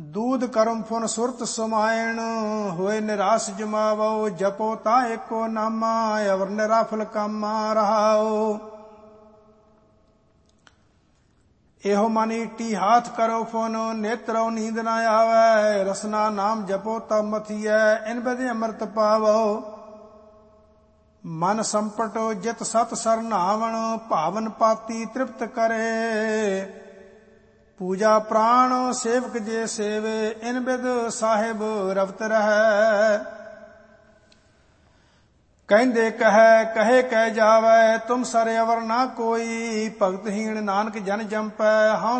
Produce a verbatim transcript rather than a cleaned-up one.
ਦੂਧ ਕਰਮ phone ਸੁਰਤ ਸਮਾਇਣ ਹੋਏ ਨਿਰਾਸ ਜਮਾਵੋ ਜਪੋ ਤਾਂ ਏਕੋ ਨਾਮਾ ਅਵਰ ਨਿਰਾਫਲ ਕਾਮਾ ਰਹਾਓ। ਇਹੋ ਮਨ ਈਟੀ ਹਾਥ ਕਰੋ ਫੁਨ ਨੇਤਰੋ ਨੀਂਦ ਨਾ ਆਵੈ ਰਸਨਾ ਨਾਮ ਜਪੋ ਤਬ ਮਥੀਐ ਇਨ ਬਿਧ ਅੰਮ੍ਰਿਤ ਪਾਵੋ। ਮਨ ਸੰਪਟੋ ਜਿਤ ਸਤ ਸਰਨਾਵਣ ਭਾਵਨ ਪਾਤੀ ਤ੍ਰਿਪਤ ਕਰੇ ਪੂਜਾ ਪ੍ਰਾਣ ਸੇਵਕ ਜੇ ਸੇਵੇ ਇਨ ਬਿਧ ਸਾਹਿਬ ਰਵਤ ਰਹੈ। ਕਹਿੰਦੇ ਕਹੈ ਕਹੇ ਕਹਿ ਜਾਵੈ ਤੁਮ ਸਰ ਅਵਰ ਨਾ ਕੋਈ ਭਗਤਹੀਣ ਨਾਨਕ ਜਨ ਜੰਪੈ ਹਾਂ